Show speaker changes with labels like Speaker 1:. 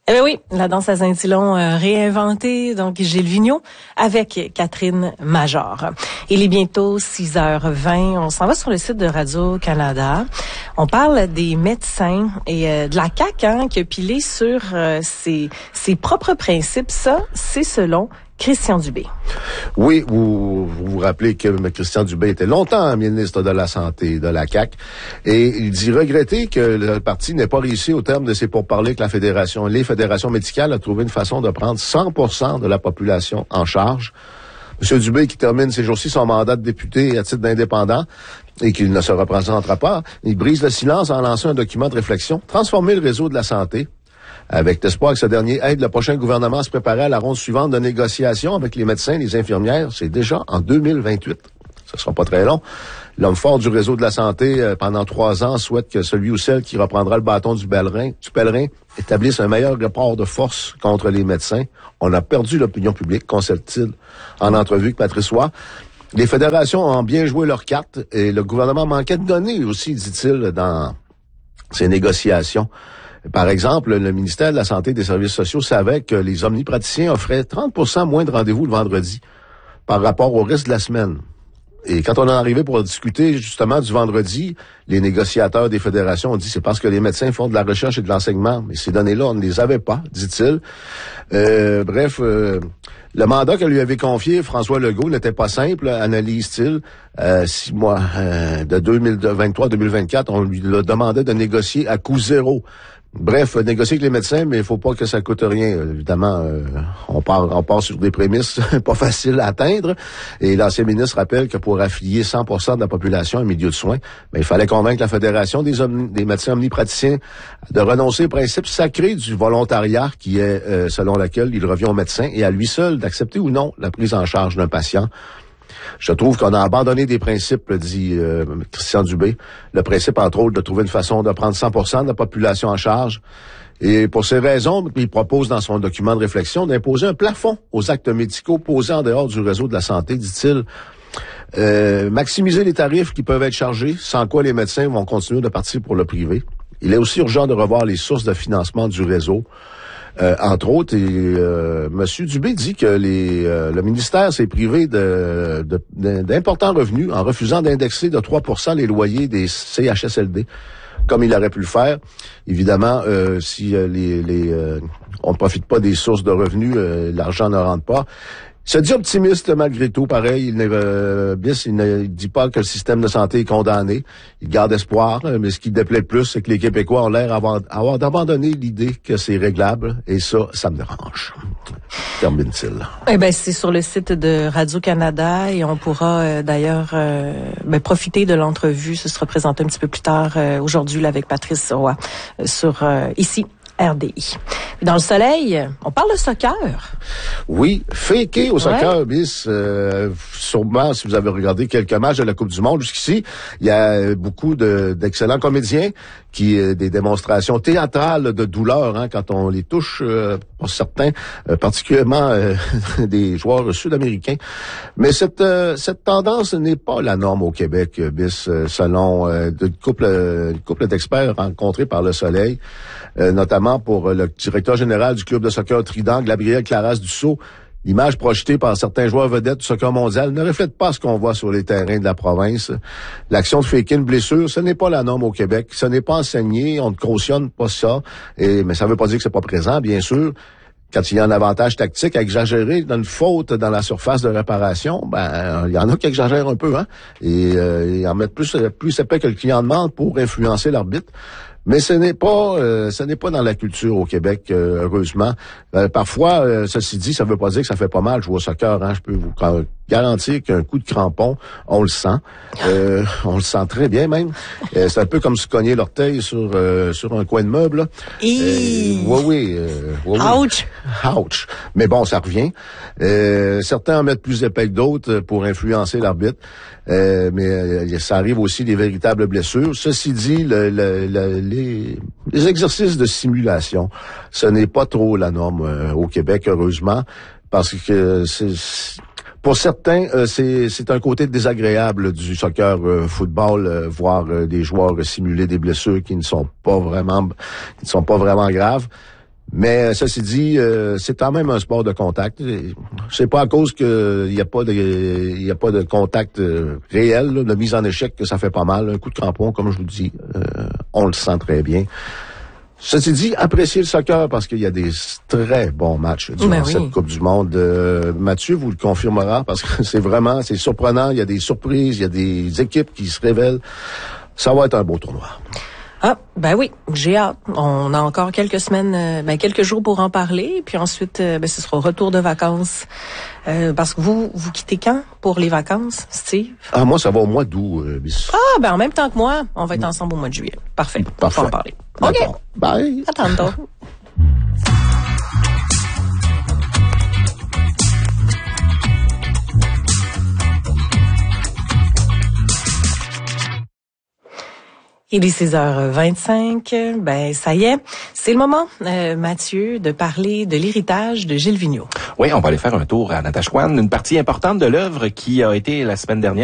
Speaker 1: Eh bien oui, la danse à Saint-Hilon réinventée, donc Gilles Vigneault avec Catherine Major. Il est bientôt 6h20, on s'en va sur le site de Radio-Canada. On parle des médecins et de la CAQ qui a pilé sur ses propres principes. Ça, c'est selon Christian Dubé.
Speaker 2: Oui, vous rappelez que Christian Dubé était longtemps ministre de la Santé de la CAQ et il dit regretter que le parti n'ait pas réussi au terme de ses pourparlers que les fédérations médicales a trouvé une façon de prendre 100% de la population en charge. M. Dubé, qui termine ces jours-ci son mandat de député à titre d'indépendant et qu'il ne se représentera pas, il brise le silence en lançant un document de réflexion, transformer le réseau de la santé, avec l'espoir que ce dernier aide le prochain gouvernement à se préparer à la ronde suivante de négociations avec les médecins et les infirmières. C'est déjà en 2028. Ce sera pas très long. L'homme fort du réseau de la santé, pendant 3 ans, souhaite que celui ou celle qui reprendra le bâton du pèlerin établisse un meilleur rapport de force contre les médecins. On a perdu l'opinion publique, concède-t-il en entrevue avec Patrice Roy. Les fédérations ont bien joué leurs cartes et le gouvernement manquait de données aussi, dit-il, dans ces négociations. Par exemple, le ministère de la Santé et des Services sociaux savait que les omnipraticiens offraient 30% moins de rendez-vous le vendredi par rapport au reste de la semaine. Et quand on est arrivé pour discuter justement du vendredi, les négociateurs des fédérations ont dit c'est parce que les médecins font de la recherche et de l'enseignement. Mais ces données-là, on ne les avait pas, dit-il. Le mandat que lui avait confié François Legault n'était pas simple, analyse-t-il. 6 mois de 2023-2024, on lui demandait de négocier à coût zéro. Bref, négocier avec les médecins, mais il faut pas que ça coûte rien. Évidemment, on part sur des prémices pas faciles à atteindre. Et l'ancien ministre rappelle que pour affilier 100% de la population à un milieu de soins, il fallait convaincre la Fédération des médecins omnipraticiens de renoncer au principe sacré du volontariat qui est, selon lequel il revient au médecin et à lui seul d'accepter ou non la prise en charge d'un patient. Je trouve qu'on a abandonné des principes, dit Christian Dubé. Le principe, entre autres, de trouver une façon de prendre 100% de la population en charge. Et pour ces raisons, il propose dans son document de réflexion d'imposer un plafond aux actes médicaux posés en dehors du réseau de la santé, dit-il. Maximiser les tarifs qui peuvent être chargés, sans quoi les médecins vont continuer de partir pour le privé. Il est aussi urgent de revoir les sources de financement du réseau. Entre autres, M. Dubé dit que le ministère s'est privé d'importants revenus en refusant d'indexer de 3% les loyers des CHSLD, comme il aurait pu le faire. Évidemment, si on ne profite pas des sources de revenus, l'argent ne rentre pas. Il se dit optimiste malgré tout, pareil. Il ne dit pas que le système de santé est condamné. Il garde espoir, mais ce qui déplaît le plus, c'est que les Québécois ont l'air avoir d'abandonner l'idée que c'est réglable, et ça me dérange. Termine-t-il.
Speaker 1: Eh ben, c'est sur le site de Radio-Canada et on pourra d'ailleurs profiter de l'entrevue. Ce sera présenté un petit peu plus tard aujourd'hui là, avec Patrice Roy sur ici. RDI. Dans le soleil, on parle de soccer.
Speaker 2: Oui, faké au soccer, bis. Sûrement, si vous avez regardé quelques matchs de la Coupe du Monde jusqu'ici, il y a beaucoup d'excellents comédiens des démonstrations théâtrales de douleur quand on les touche, pour certains, particulièrement des joueurs sud-américains. Mais cette tendance n'est pas la norme au Québec, bis, selon une couple d'experts rencontrés par Le Soleil. Notamment pour le directeur général du club de soccer Trident, Gabriel Claras-Dussault. L'image projetée par certains joueurs vedettes du soccer mondial ne reflète pas ce qu'on voit sur les terrains de la province. L'action de faker une blessure, ce n'est pas la norme au Québec. Ce n'est pas enseigné, on ne cautionne pas ça. Mais ça ne veut pas dire que c'est pas présent, bien sûr. Quand il y a un avantage tactique à exagérer d'une faute dans la surface de réparation, il y en a qui exagèrent un peu, et en mettent plus épais que le client demande pour influencer l'arbitre. Mais ce n'est pas dans la culture au Québec, heureusement. Parfois, ceci dit, ça veut pas dire que ça fait pas mal jouer au soccer. Je peux vous garantir qu'un coup de crampon, on le sent. On le sent très bien même. C'est un peu comme se cogner l'orteil sur un coin de meuble. Oui.
Speaker 1: Ouch!
Speaker 2: Ouch! Mais bon, ça revient. Certains en mettent plus épais que d'autres pour influencer l'arbitre. Mais ça arrive aussi des véritables blessures. Ceci dit, les exercices de simulation, ce n'est pas trop la norme au Québec, heureusement, parce que pour certains, c'est un côté désagréable du soccer football, voir des joueurs simuler des blessures qui ne sont pas vraiment graves. Mais ceci dit, c'est quand même un sport de contact. C'est pas à cause que il y a pas de contact réel, là, de mise en échec, que ça fait pas mal. Un coup de crampon, comme je vous dis, on le sent très bien. Ceci dit, appréciez le soccer parce qu'il y a des très bons matchs durant cette Coupe du Monde. Mathieu vous le confirmera parce que c'est surprenant. Il y a des surprises, il y a des équipes qui se révèlent. Ça va être un beau tournoi.
Speaker 1: Ah, ben oui, j'ai hâte. On a encore quelques semaines, quelques jours pour en parler. Puis ensuite, ce sera retour de vacances. Parce que vous quittez quand pour les vacances, Steve?
Speaker 2: Ah, moi, ça va au mois d'août, Bis.
Speaker 1: En même temps que moi, on va être ensemble au mois de juillet. Parfait. On va en parler.
Speaker 2: D'accord.
Speaker 1: OK.
Speaker 2: Bye.
Speaker 1: À tantôt. Il est 6h25. Ça y est. C'est le moment, Mathieu, de parler de l'héritage de Gilles Vigneault.
Speaker 3: Oui, on va aller faire un tour à Natashquan, une partie importante de l'œuvre qui a été la semaine dernière